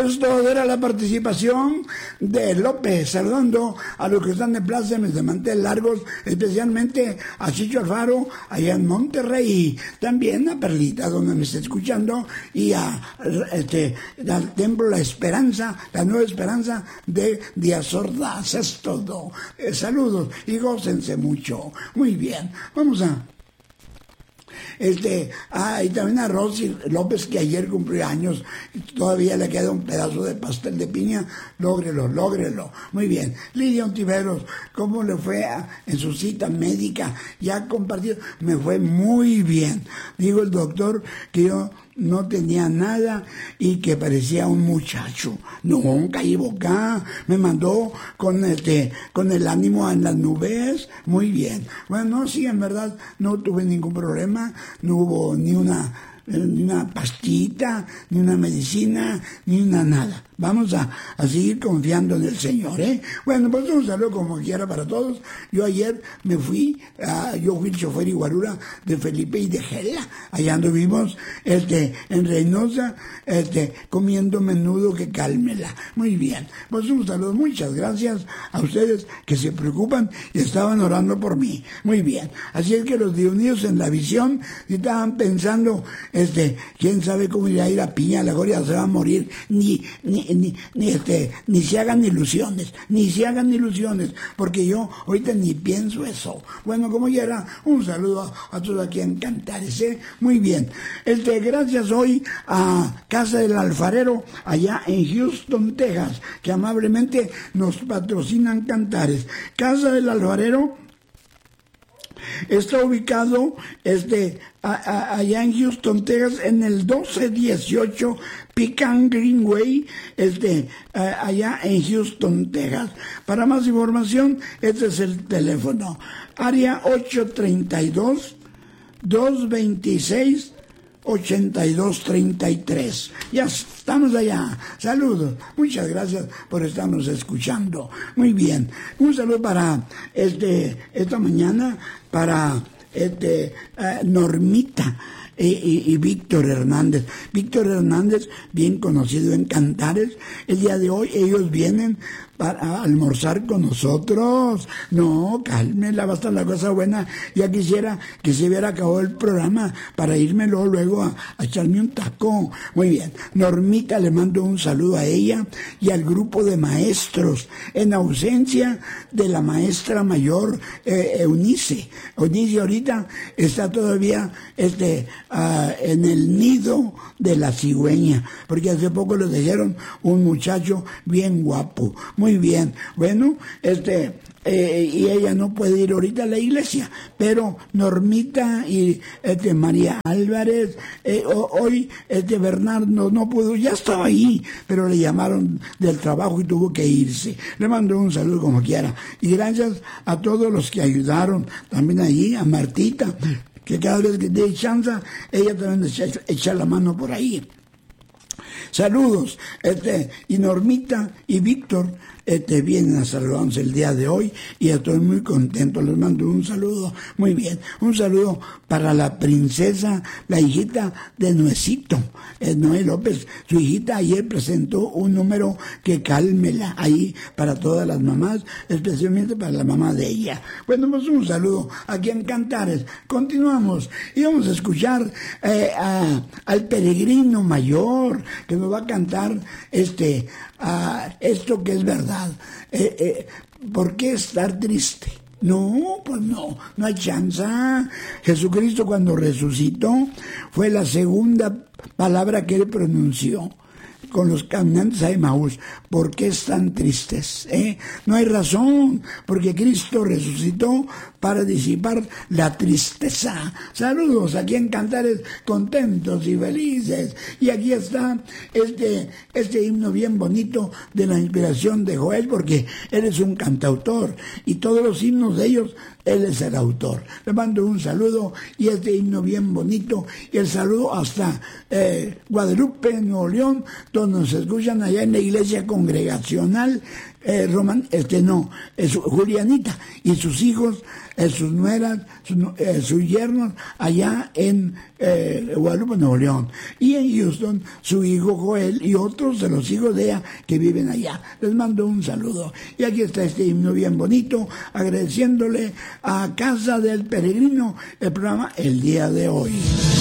Esto era la participación de López, saludando a los que están de plácemes de mantel largos, especialmente a Chicho Alfaro, allá en Monterrey, también a Perlita, donde me está escuchando, y al Templo La Esperanza, la Nueva Esperanza de Díaz Ordaz. Es todo. Saludos y gócense mucho. Muy bien, vamos a... y también a Rosy López, que ayer cumplió años, y todavía le queda un pedazo de pastel de piña. Lógrelo. Muy bien. Lidia Ontiveros, ¿cómo le fue en su cita médica? Ya compartido. Me fue muy bien. Digo el doctor que yo no tenía nada y que parecía un muchacho. Nunca equivocaba. Me mandó con el ánimo en las nubes. Muy bien. Bueno, sí, en verdad no tuve ningún problema. No hubo ni una pastita, ni una medicina, ni una nada. Vamos a seguir confiando en el Señor, ¿eh? Bueno, pues un saludo como quiera para todos. Yo ayer me fui, yo fui el chofer y guarura de Felipe y de Gela. Allá anduvimos, en Reynosa, comiendo menudo que cálmela. Muy bien. Pues un saludo, muchas gracias a ustedes que se preocupan y estaban orando por mí. Muy bien. Así es que los de Unidos en la Visión estaban pensando, quién sabe cómo irá a ir a Piña, la Gloria se va a morir, ni se hagan ilusiones, porque yo ahorita ni pienso eso. Bueno, como ya era, un saludo a todos aquí en Cantares, ¿eh? Muy bien. Gracias hoy a Casa del Alfarero, allá en Houston, Texas, que amablemente nos patrocinan Cantares. Casa del Alfarero está ubicado allá en Houston, Texas, en el 1218 Pecan Greenway, allá en Houston, Texas. Para más información, este es el teléfono, área 832-226-8233. Ya estamos allá. Saludos. Muchas gracias por estarnos escuchando. Muy bien. Un saludo para esta mañana para Normita y Víctor Hernández. Víctor Hernández, bien conocido en Cantares. El día de hoy ellos vienen para almorzar con nosotros. No, cálmela, va a estar la cosa buena. Ya quisiera que se hubiera acabado el programa para irme luego a echarme un taco. Muy bien. Normita, le mando un saludo a ella y al grupo de maestros, en ausencia de la maestra mayor Eunice. Eunice ahorita está todavía en el nido de la cigüeña, porque hace poco le dijeron un muchacho bien guapo. Muy bien. Bueno, y ella no puede ir ahorita a la iglesia, pero Normita y María Álvarez, hoy Bernardo no pudo, ya estaba ahí, pero le llamaron del trabajo y tuvo que irse. Le mando un saludo como quiera. Y gracias a todos los que ayudaron, también allí, a Martita, que cada vez que dé chance, ella también echa la mano por ahí. Saludos, y Normita y Víctor vienen a saludarnos el día de hoy y estoy muy contento. Les mando un saludo. Muy bien, un saludo para la princesa, la hijita de Nuecito, Noé López. Su hijita ayer presentó un número que cálmela ahí para todas las mamás, especialmente para la mamá de ella. Bueno, pues un saludo aquí en Cantares. Continuamos y vamos a escuchar al peregrino mayor que nos va a cantar esto que es verdad. ¿Por qué estar triste? No, pues no hay chance. Jesucristo, cuando resucitó, fue la segunda palabra que él pronunció con los caminantes a Emaús. ¿Por qué están tristes? No hay razón, porque Cristo resucitó para disipar la tristeza. Saludos aquí en Cantares, contentos y felices. Y aquí está este himno bien bonito de la inspiración de Joel, porque él es un cantautor y todos los himnos de ellos él es el autor. Le mando un saludo y este himno bien bonito, y el saludo hasta Guadalupe, Nuevo León, donde nos escuchan allá en la iglesia congregacional Julianita, y sus hijos, sus nueras, sus yernos allá en Guadalupe, Nuevo León, y en Houston su hijo Joel y otros de los hijos de ella que viven allá. Les mando un saludo, y aquí está este himno bien bonito, agradeciéndole a Casa del Peregrino el programa el día de hoy.